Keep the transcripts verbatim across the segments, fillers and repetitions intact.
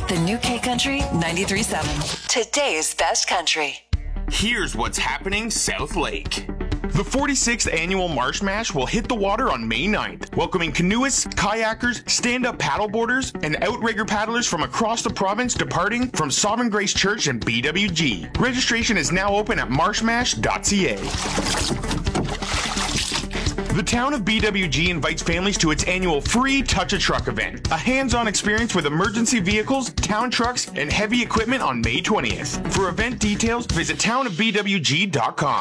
The new K Country ninety-three point seven. Today's best country. Here's what's happening South Lake. The forty-sixth annual Marsh Mash will hit the water on May ninth, welcoming canoeists, kayakers, stand-up paddleboarders, and outrigger paddlers from across the province departing from Sovereign Grace Church and B W G. Registration is now open at marsh mash dot c a. The town of B W G invites families to its annual free Touch a Truck event, a hands-on experience with emergency vehicles, town trucks, and heavy equipment on May twentieth. For event details, visit town of b w g dot com.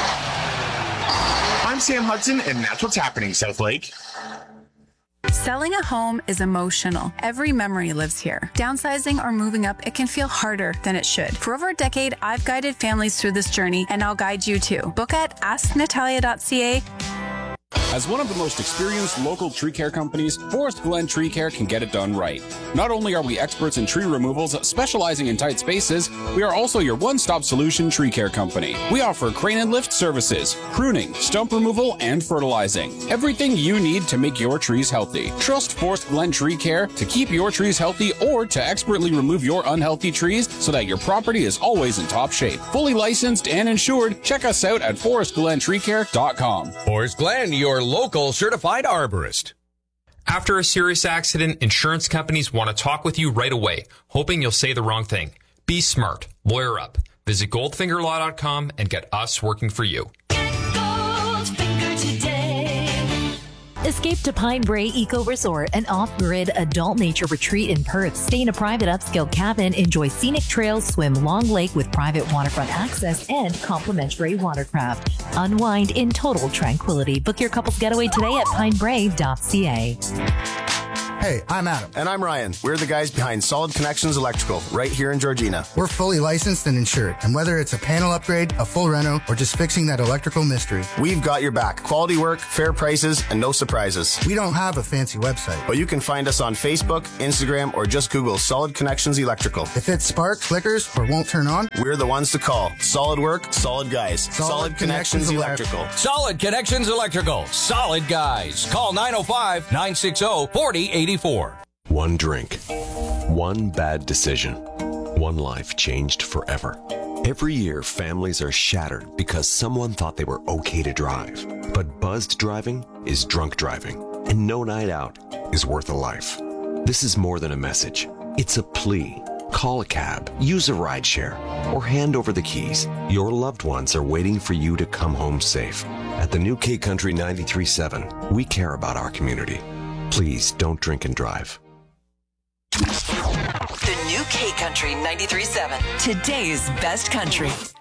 I'm Sam Hudson, and that's what's happening, South Lake. Selling a home is emotional. Every memory lives here. Downsizing or moving up, it can feel harder than it should. For over a decade, I've guided families through this journey, and I'll guide you too. Book at ask natalia dot c a. As one of the most experienced local tree care companies, Forest Glen Tree Care can get it done right. Not only are we experts in tree removals specializing in tight spaces, we are also your one-stop solution tree care company. We offer crane and lift services, pruning, stump removal, and fertilizing. Everything you need to make your trees healthy. Trust Forest Glen Tree Care to keep your trees healthy or to expertly remove your unhealthy trees so that your property is always in top shape. Fully licensed and insured, check us out at forest glen tree care dot com. Forest Glen, your local certified arborist. After a serious accident, insurance companies want to talk with you right away, hoping you'll say the wrong thing. Be smart. Lawyer up. Visit goldfinger law dot com and get us working for you. Escape to Pine Bray Eco Resort, an off-grid adult nature retreat in Perth. Stay in a private upscale cabin, enjoy scenic trails, swim Long Lake with private waterfront access and complimentary watercraft. Unwind in total tranquility. Book your couple's getaway today at pine bray dot c a. Hey, I'm Adam. And I'm Ryan. We're the guys behind Solid Connections Electrical, right here in Georgina. We're fully licensed and insured, and whether it's a panel upgrade, a full reno, or just fixing that electrical mystery, we've got your back. Quality work, fair prices, and no surprises. We don't have a fancy website, but you can find us on Facebook, Instagram, or just Google Solid Connections Electrical. If it sparks, flickers, or won't turn on, we're the ones to call. Solid work, solid guys. Solid, solid Connections, Connections Electrical. Electrical. Solid Connections Electrical. Solid guys. Call nine oh five, nine six oh, four oh eight four. One drink, one bad decision, one life changed forever. Every year, families are shattered because someone thought they were okay to drive. But buzzed driving is drunk driving, and no night out is worth a life. This is more than a message. It's a plea. Call a cab, use a rideshare, or hand over the keys. Your loved ones are waiting for you to come home safe. At the new K Country ninety-three point seven, we care about our community. Please don't drink and drive. The new K Country ninety-three point seven. Today's best country.